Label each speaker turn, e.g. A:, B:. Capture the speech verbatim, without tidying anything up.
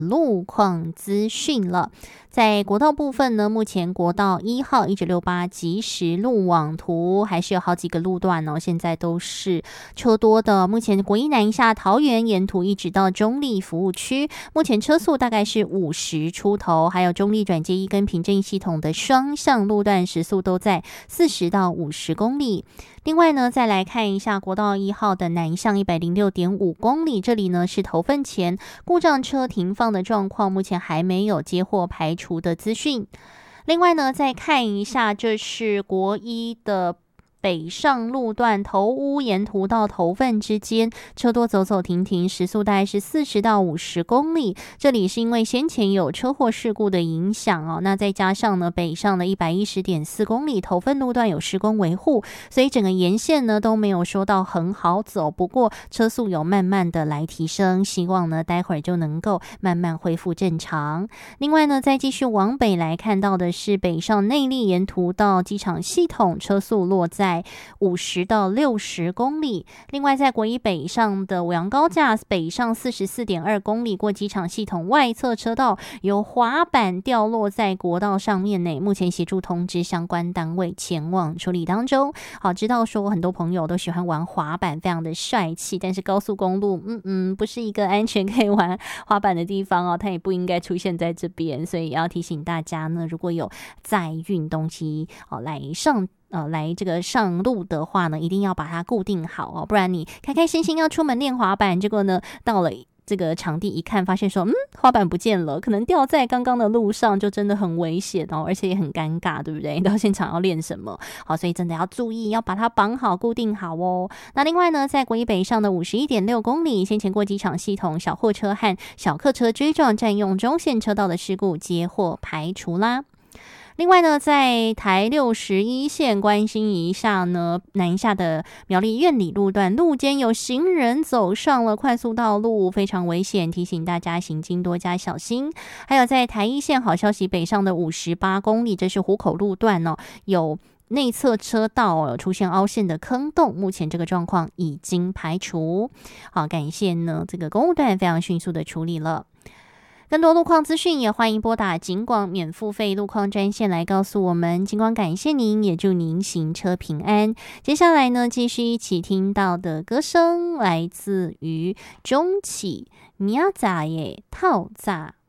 A: 路况资讯了。在国道部分呢，目前国道一号一九六八即时路网图还是有好几个路段哦，现在都是车多的。目前国一南下桃园沿途一直到中立服务区，目前车速大概是五十出头，还有中立转接一跟平镇系统的双向路段时速都在四十到五十公里。另外呢，再来看一下国道一号的南向一百零六点五公里，这里呢是头份前故障车停放的状况，目前还没有接获排除的资讯。另外呢，再看一下，这是国一的北上路段头屋沿途到头份之间，车多走走停停，时速大概是四十到五十公里。这里是因为先前有车祸事故的影响哦，那再加上呢北上的一百一十点四公里，头份路段有施工维护，所以整个沿线呢都没有说到很好走。不过车速有慢慢的来提升，希望呢待会儿就能够慢慢恢复正常。另外呢，再继续往北来看到的是北上内壢沿途到机场系统，车速落在五十到六十公里。另外在国一北上的五羊高架北上四十四点二公里，过机场系统外侧车道有滑板掉落在国道上面内，目前协助通知相关单位前往处理当中。好，知道说很多朋友都喜欢玩滑板，非常的帅气，但是高速公路嗯嗯不是一个安全可以玩滑板的地方哦，它也不应该出现在这边，所以要提醒大家呢，如果有载运东西哦来上呃，来这个上路的话呢，一定要把它固定好哦，不然你开开心心要出门练滑板，结果呢，到了这个场地一看，发现说，嗯，滑板不见了，可能掉在刚刚的路上，就真的很危险哦，而且也很尴尬，对不对？到现场要练什么？好，所以真的要注意，要把它绑好、固定好哦。那另外呢，在国一北上的五十一点六公里，先前过机场系统小货车和小客车追撞占用中线车道的事故，接获排除啦。另外呢，在台六十一线关心一下呢，南下的苗栗苑里路段路肩有行人走上了快速道路，非常危险，提醒大家行经多加小心。还有在台一线好消息北上的五十八公里，这是湖口路段哦，有内侧车道哦出现凹陷的坑洞，目前这个状况已经排除。好，感谢呢这个公务段非常迅速的处理了。更多路况资讯也欢迎拨打警广免付费路况专线来告诉我们。警广感谢您，也祝您行车平安。接下来呢，继续一起听到的歌声来自于中企米亚仔耶套炸。